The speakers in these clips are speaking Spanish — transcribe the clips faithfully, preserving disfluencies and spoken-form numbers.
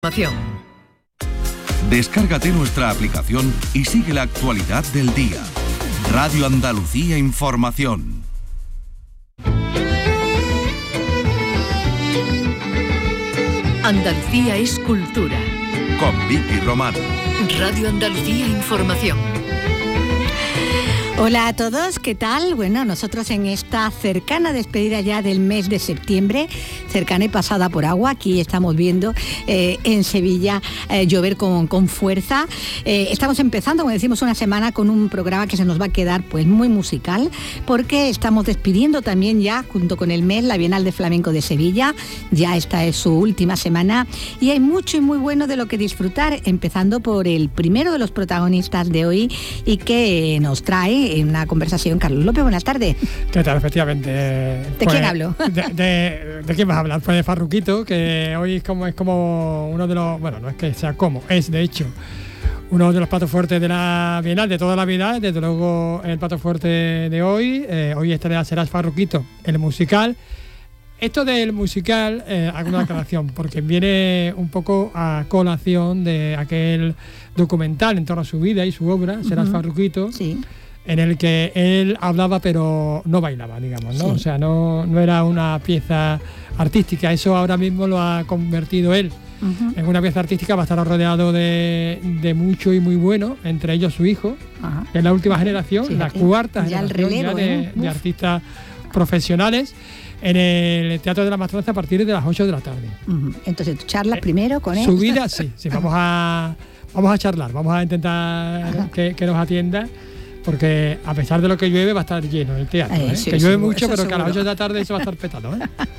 Descárgate nuestra aplicación y sigue la actualidad del día. Radio Andalucía Información. Andalucía es cultura. Con Vicky Román. Radio Andalucía Información. Hola a todos, ¿qué tal? Bueno, nosotros en esta cercana despedida ya del mes de septiembre, cercana y pasada por agua, aquí estamos viendo eh, en Sevilla eh, llover con, con fuerza. Eh, estamos empezando, como decimos, una semana con un programa que se nos va a quedar pues muy musical, porque estamos despidiendo también ya, junto con el mes, la Bienal de Flamenco de Sevilla. Ya esta es su última semana y hay mucho y muy bueno de lo que disfrutar, empezando por el primero de los protagonistas de hoy y que nos trae en una conversación Carlos López. Buenas tardes. ¿Qué tal? Efectivamente. ¿De pues, quién hablo? De, de, ¿De quién vas a hablar? Pues de Farruquito, que hoy es como, es como uno de los... Bueno, no es que sea como, es de hecho uno de los platos fuertes de la Bienal, de toda la Bienal, desde luego el plato fuerte de hoy. Eh, hoy estará, será Farruquito, el musical. Esto del musical, eh, hago una aclaración, porque viene un poco a colación de aquel documental en torno a su vida y su obra, Serás uh-huh. Farruquito. Sí. En el que él hablaba pero no bailaba, digamos, ¿no? Sí. O sea, no, no era una pieza artística. Eso ahora mismo lo ha convertido él uh-huh. en una pieza artística. Va a estar rodeado de, de mucho y muy bueno, entre ellos su hijo, uh-huh. que es la última generación, sí, la sí. cuarta ya generación el relevo, ya de, ¿eh? de artistas profesionales, en el Teatro de la Maestranza a partir de las ocho de la tarde. Uh-huh. Entonces, ¿tú charlas eh, primero con él? Su vida, sí, sí, vamos a, vamos a charlar, vamos a intentar que, que nos atienda. Porque a pesar de lo que llueve va a estar lleno el teatro, ¿eh? Sí, que llueve seguro, mucho, pero seguro. Que a las ocho de la tarde eso va a estar petado, ¿eh?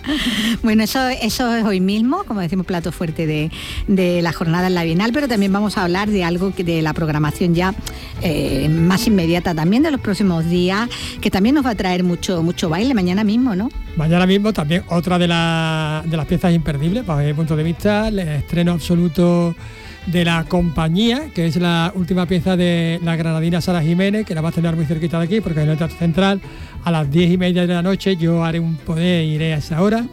Bueno, eso, eso es hoy mismo, como decimos, plato fuerte de, de la jornada en la Bienal, pero también vamos a hablar de algo que de la programación ya eh, más inmediata también de los próximos días, que también nos va a traer mucho, mucho baile mañana mismo, ¿no? Mañana mismo también otra de, la, de las piezas imperdibles, bajo mi punto de vista, el estreno absoluto de La Compañía, que es la última pieza de la granadina Sara Jiménez, que la va a tener muy cerquita de aquí, porque en el Teatro Central a las diez y media de la noche yo haré un poder, iré a esa hora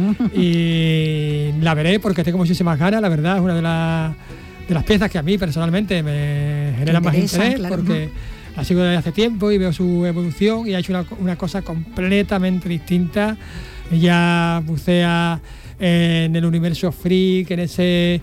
y la veré porque tengo muchísimas ganas. La verdad es una de, la, de las piezas que a mí personalmente me genera más interés, claro, porque la sigo desde hace tiempo y veo su evolución y ha hecho una, una cosa completamente distinta. Ella bucea en el universo freak, en ese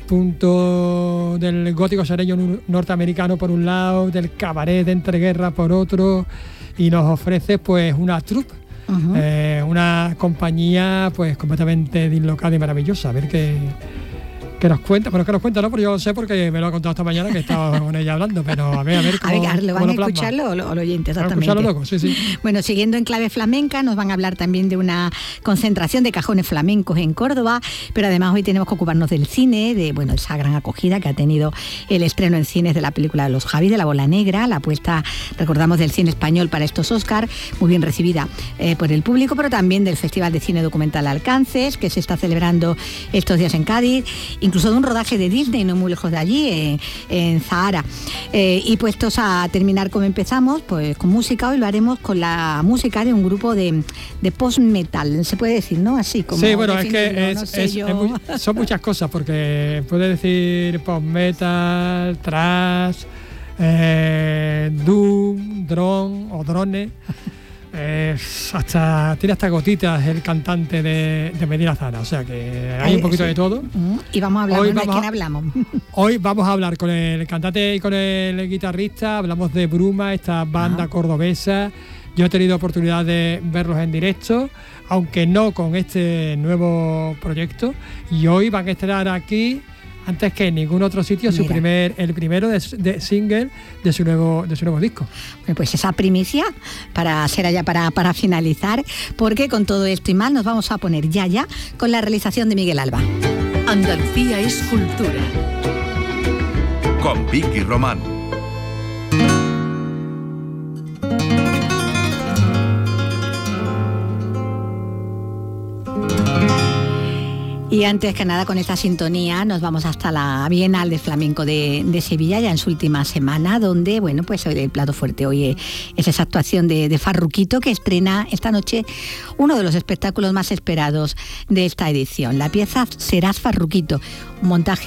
punto del gótico sereño norteamericano por un lado, del cabaret de entreguerra por otro, y nos ofrece pues una troupe, uh-huh. eh, una compañía pues completamente dislocada y maravillosa. A ver qué, qué nos cuenta, pero que nos cuenta, no, pero yo lo sé porque me lo ha contado esta mañana que estaba con ella hablando, pero a ver, a ver cómo, a ver, ¿lo cómo van lo a escucharlo o lo, o lo oyente, exactamente? A escucharlo loco, sí, sí. Bueno, siguiendo en clave flamenca, nos van a hablar también de una concentración de cajones flamencos en Córdoba, pero además hoy tenemos que ocuparnos del cine, de bueno, esa gran acogida que ha tenido el estreno en cines de la película de Los Javis, de La Bola Negra, la apuesta, recordamos, del cine español para estos Oscar, muy bien recibida eh, por el público, pero también del Festival de Cine Documental Alcances, que se está celebrando estos días en Cádiz, incluso de un rodaje de Disney, no muy lejos de allí, en, en Zahara. Eh, y puestos a terminar como empezamos, pues con música, hoy lo haremos con la música de un grupo de, de post-metal, se puede decir, ¿no? Así como... Sí, bueno, es que es, no sé es, es muy, son muchas cosas, porque puede decir post-metal, thrash, eh, doom, drone o drone... Eh, hasta tiene hasta gotitas el cantante de, de Medina Zara, o sea que hay un poquito sí. de todo. Y vamos a hablar, hoy vamos ¿de quién hablamos? Hoy vamos a hablar con el cantante y con el guitarrista, hablamos de Bruma, esta banda Ajá. cordobesa. Yo he tenido oportunidad de verlos en directo, aunque no con este nuevo proyecto, y hoy van a estrenar aquí antes que en ningún otro sitio. Mira. su primer el primero de, de single de su nuevo de su nuevo disco. Bueno, pues esa primicia para ser allá para, para finalizar, porque con todo esto y más nos vamos a poner ya ya con la realización de Miguel Alba. Andalucía es cultura. Con Vicky Román. Y antes que nada, con esta sintonía nos vamos hasta la Bienal de Flamenco de, de Sevilla, ya en su última semana, donde, bueno, pues hoy el plato fuerte hoy es esa actuación de, de Farruquito, que estrena esta noche uno de los espectáculos más esperados de esta edición. La pieza Serás Farruquito, un montaje